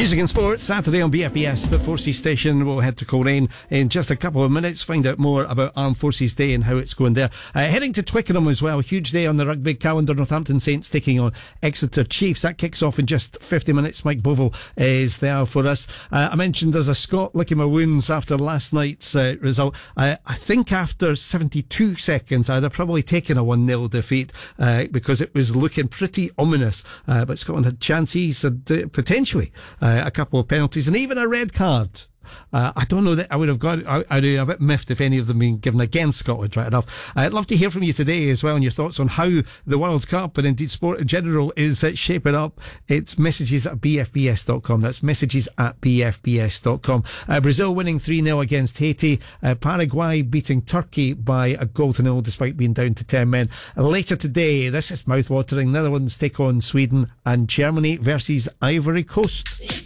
Music and Sports, Saturday on BFBS, the Forces station. We'll head to Coleraine in just a couple of minutes, find out more about Armed Forces Day and how it's going there. Heading to Twickenham as well, huge day on the rugby calendar. Northampton Saints taking on Exeter Chiefs. That kicks off in just 50 minutes. Mike Bovell is there for us. I mentioned there's a Scot licking my wounds after last night's result. I think after 72 seconds I'd have probably taken a 1-0 defeat because it was looking pretty ominous. But Scotland had chances and potentially a couple of penalties and even a red card. I don't know that I would have got. I'd be a bit miffed if any of them been given against Scotland, right enough. I'd love to hear from you today as well and your thoughts on how the World Cup and indeed sport in general is shaping up. It's messages@bfbs.com. That's messages@bfbs.com. Brazil winning 3-0 against Haiti. Paraguay beating Turkey by 1-0 despite being down to 10 men. Later today, this is mouth-watering. Netherlands take on Sweden and Germany versus Ivory Coast.